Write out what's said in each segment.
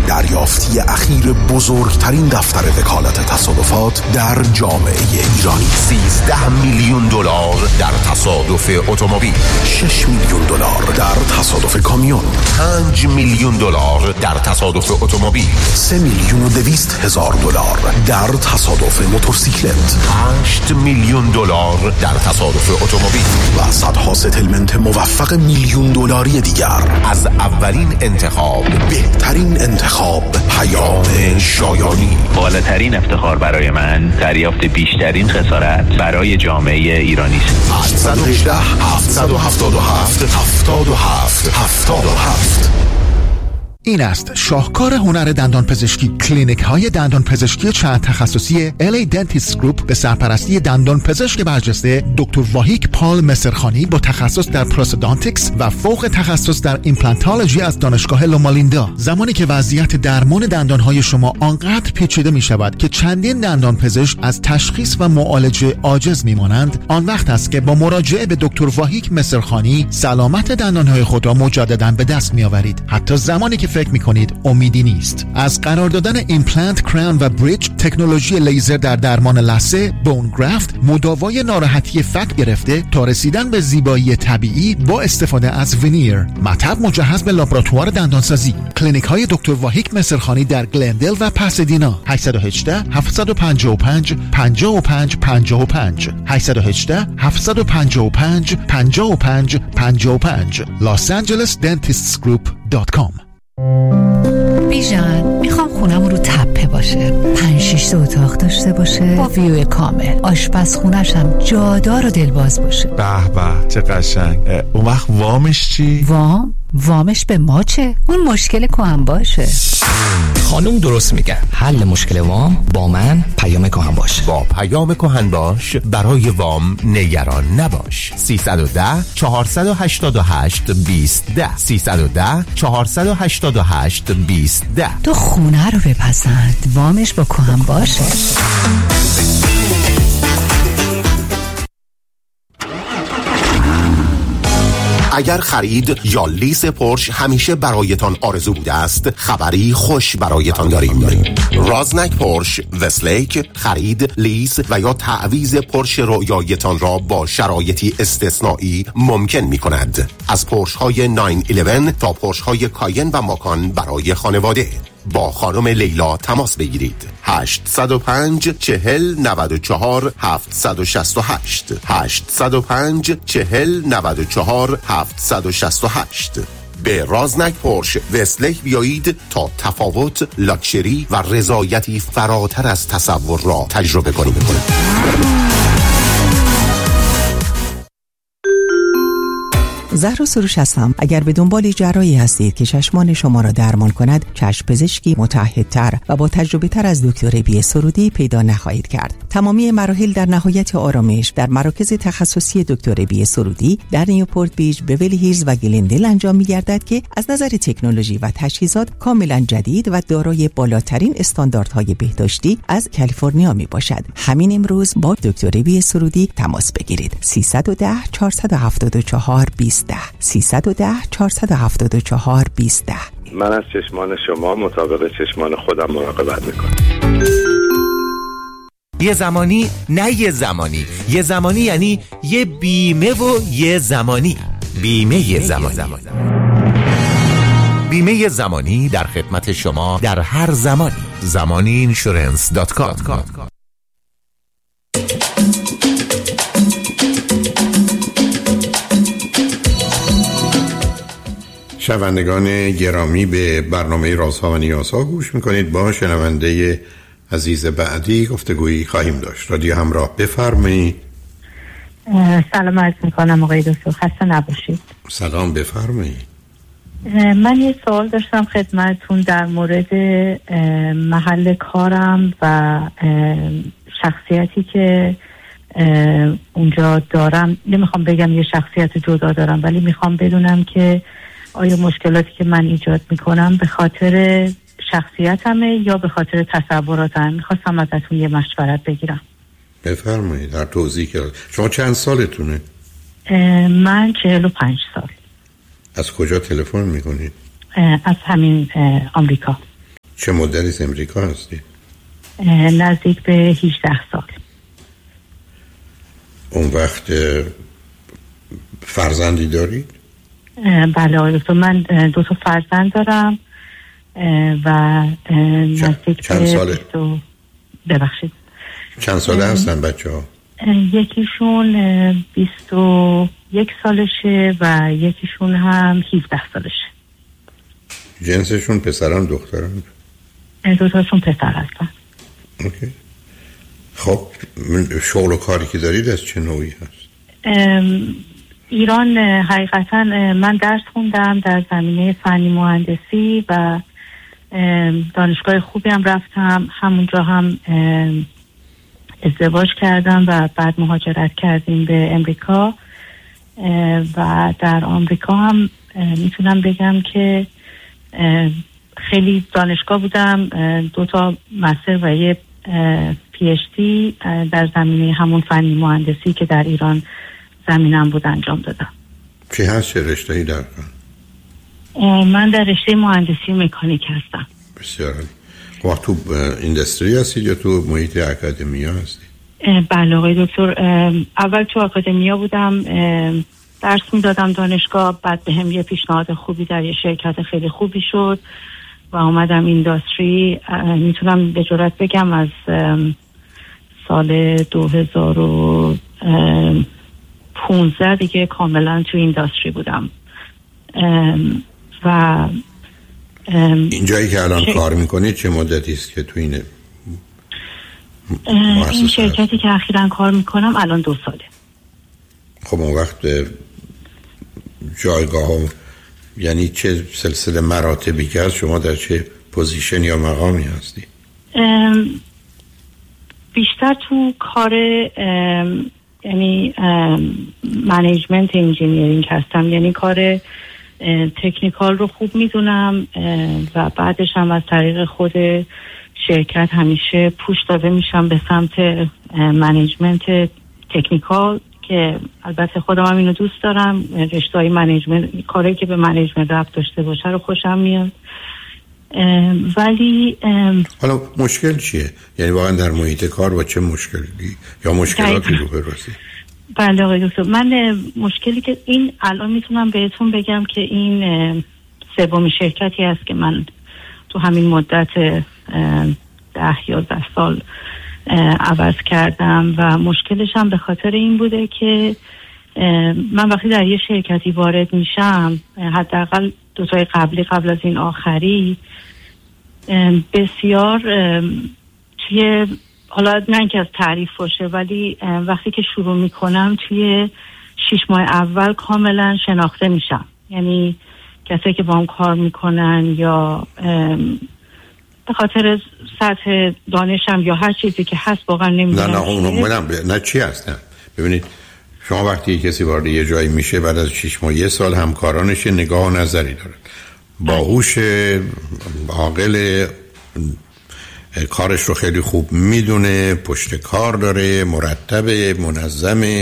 دریافتی اخیر بزرگترین دفتر وکالت تصادفات در جامعه ایرانی. 13 میلیون دلار در تصادف اتومبیل، 6 میلیون دلار در تصادف کامیون، 5 میلیون دلار در تصادف اتومبیل، 3 میلیون و 200 هزار دلار در تصادف موتورسیکلت، 8 میلیون دلار در تصادف اتومبیل و صدها ستلمنت موفق میلیون دلاری دیگر. از اولین انتخاب، بهترین انتخاب، پیام شایانی. بالاترین افتخار برای من دریافت بیشترین خسارت برای جامعه ایرانی است. 818 777 77 77. این است شاهکار هنر دندان پزشکی. کلینیک های دندان پزشکی چند تخصصی LA Dentist Group به سرپرستی دندان پزشک برجسته دکتر واهیک پال مسرخانی با تخصص در پروستودانتیکس و فوق تخصص در ایمپلانتولوژی از دانشگاه لومالیندا. زمانی که وضعیت درمان دندان های شما آنقدر پیچیده می شود که چندین دندان پزشک از تشخیص و معالجه عاجز می مانند، آن وقت است که با مراجعه به دکتر واهیک مسرخانی سلامت دندان های خود را مجددا به دست می آورید، حتی زمانی که فکر می‌کنید امیدی نیست. از قرار دادن ایمپلنت، کراون و بریج، تکنولوژی لیزر در درمان لثه، بون گرافت، مداوای ناراحتی فک گرفته تا رسیدن به زیبایی طبیعی با استفاده از وینیر، مطب مجهز به لابراتوار دندانسازی. کلینیک‌های دکتر واهیک مسرخانی در گلندل و پاسادینا. 818 755 55 55 818 755 55 55 losangelesdentistsgroup.com. بیژن، میخوام خونم رو تپه باشه، 5-6 اتاق داشته باشه با ویو کامل، آشپزخونه‌ش هم جادار و دلباز باشه. به به چه قشنگ. اون وقت وامش چی؟ وامش به ما چه؟ اون مشکل کهن باشه. خانم درست میگه. حل مشکل وام با من پیام کهن باش. با پیام کهن باش برای وام نگران نباش. 310 488 2010 310 488 2010. تو خونه رو بپسند، وامش با کهن باشه. اگر خرید یا لیز پورش همیشه برایتان آرزو بوده است، خبری خوش برایتان داریم. رازنک پورش وستلیک خرید، لیز و یا تعویض پورش رویایتان را با شرایطی استثنایی ممکن می کند. از پورش های 911 تا پورش های کاین و ماکان برای خانواده. با خانم لیلا تماس بگیرید. 805 40 94 768 805 40 94 768. به رازنک پورش وستلیک بیایید تا تفاوت، لاکچری و رضایتی فراتر از تصور را تجربه کنید. زهرا سروش هستم. اگر به دنبال جراحی هستید که چشمان شما را درمان کند، چشم پزشکی متعهدتر و با تجربه تر از دکتر بی سرودی پیدا نخواهید کرد. تمامی مراحل در نهایت آرامش در مراکز تخصصی دکتر بی سرودی در نیوپورت بیچ، بیولی هیلز و گلندل انجام می‌گردد که از نظر تکنولوژی و تجهیزات کاملا جدید و دارای بالاترین استانداردهای بهداشتی از کالیفرنیا میباشد. همین امروز با دکتر بی سرودی تماس بگیرید. 310 474 20 310 474 20. من از چشمان شما مطابق چشمان خودم مراقبت میکنم. یه زمانی، نه یه زمانی، یه زمانی یعنی یه بیمه و یه زمانی. بیمه زمانی. بیمه زمانی در خدمت شما در هر زمانی. zamaniinsurance.com. شنوندگان گرامی، به برنامه رازها و نیازها گوش میکنید. با شنونده عزیز بعدی گفتگویی خواهیم داشت. رادیو همراه، بفرمایید. سلام عرض میکنم آقای دکتر، خسته نباشید. سلام، بفرمایید. من یه سوال داشتم خدمتتون در مورد محل کارم و شخصیتی که اونجا دارم. نمیخوام بگم یه شخصیت جدا دارم، ولی میخوام بدونم که آیا مشکلاتی که من ایجاد میکنم به خاطر شخصیتمه یا به خاطر تصوراتم. میخواستم ازتون یه مشورت بگیرم. بفرمایید، در توضیح کرد. شما چند سالتونه؟ من 45 سال. از کجا تلفن میکنید؟ از همین آمریکا. چه مدتی از امریکا هستی؟ نزدیک به 18 سال. اون وقت فرزندی دارید؟ بله آقای دکتر، من 2 تا فرزند دارم و نزدیک چند ساله؟ ببخشید چند ساله هستن بچه ها؟ یکیشون 21 سالشه و یکیشون هم 17 سالشه. جنسشون پسران دختران؟ 2 تاشون پسر هستن. اوکی. خب شغل و کاری که دارید از چه نوعی هست؟ ایران حقیقتا من درس خوندم در زمینه فنی مهندسی و دانشگاه خوبی هم رفتم. همونجا هم ازدواج کردم و بعد مهاجرت کردیم به امریکا و در آمریکا هم میتونم بگم که خیلی دانشگاه بودم، 2 تا مستر و یه PhD در زمینه همون فنی مهندسی که در ایران زمینم بود انجام دادم. چی هست؟ چه رشته‌ای در من در رشته مهندسی مکانیک هستم. بسیار عالی. خب تو اینداستری هستید یا تو محیط اکادمیا هستید؟ بله آقای دکتر، اول تو اکادمیا بودم، درس میدادم دانشگاه، بعد به هم یه پیشنهاد خوبی در یه شرکت خیلی خوبی شد و آمدم اینداستری. میتونم به جرات بگم از سال 2015 دیگه کاملا تو اینداستری بودم و این جایی که الان کار میکنید چه مدتی است که تو این شرکتی که اخیراً کار میکنم الان 2 ساله. خب اون وقت جایگاه هم یعنی چه سلسله مراتبی که هست، شما در چه پوزیشن یا مقامی هستی؟ بیشتر تو کار یعنی منیجمنت انجینیرینگ هستم، یعنی کار تکنیکال رو خوب میدونم و بعدش هم از طریق خود شرکت همیشه پوش داده میشم به سمت منیجمنت تکنیکال که البته خودم هم اینو دوست دارم. رشته‌های منیجمنت، کاری که به منیجمنت ربط داشته باشه رو خوشم میاد. ولی حالا مشکل چیه؟ یعنی واقعا در محیط کار و چه مشکلی یا مشکلاتی رو برسید؟ بله آقای دکتر، من مشکلی که این الان میتونم بهتون بگم که این 3مین شرکتی است که من تو همین مدت 10-11 سال عوض کردم و مشکلش هم به خاطر این بوده که من وقتی در یه شرکتی وارد میشم، حداقل 2 تای قبل از این آخری، بسیار توی، حالا نه اینکه از تعریف باشه، ولی وقتی که شروع میکنم توی 6 ماه اول کاملا شناخته میشم. یعنی کسایی که با هم کار میکنن یا به خاطر سطح دانشم یا هر چیزی که هست واقعا نمیدونم. نه چی هستم. ببینید شما وقتی کسی وارد یه جایی میشه بعد از 6 ماه 1 سال همکارانش نگاه و نظری دارن، باهوش، عاقل، کارش رو خیلی خوب میدونه، پشت کار داره، مرتب، منظم،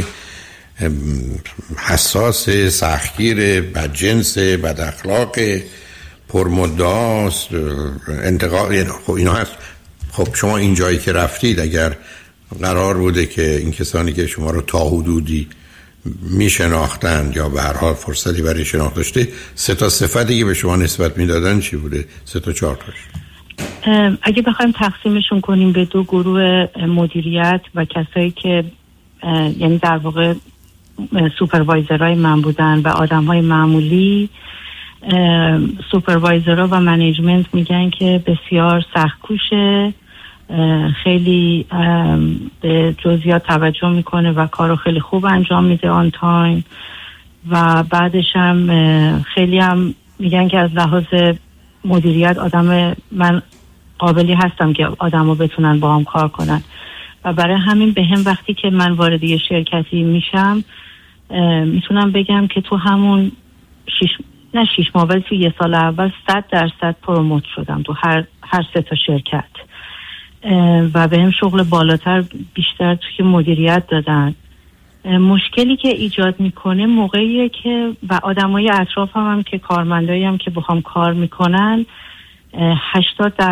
حساس، سختگیر، بدجنس، بد اخلاق، پرمدعاست، انتقاد. خب اینا هست. خب شما این جایی که رفتید اگر قرار بوده که این کسانی که شما رو تا حدودی میشناختند یا به هر حال فرصتی برای شناخت داشته، 3 تا صفتی که به شما نسبت میدادن چی بوده؟ 3 تا 4 تاش. اگه بخوایم تقسیمشون کنیم به 2 گروه، مدیریت و کسایی که یعنی در واقع سوپروایزرهای من بودن و آدمهای معمولی، سوپروایزرها و منیجمنت میگن که بسیار سخت‌کوشه، خیلی به جزئیات توجه میکنه و کارو خیلی خوب انجام میده آن تایم و بعدش هم خیلی هم میگن که از لحاظ مدیریت من قابلی هستم که آدمو بتونن با هم کار کنن و برای همین به هم وقتی که من وارد یه شرکتی میشم میتونم بگم که تو همون 6 ماه ولی تو 1 سال اول 100% پروموت شدم تو هر 3 تا شرکت و به هم شغل بالاتر بیشتر توی مدیریت دادن. مشکلی که ایجاد میکنه موقعیه که و آدمای اطرافم هم که کارمندایی هم که بخوام کار میکنن 80%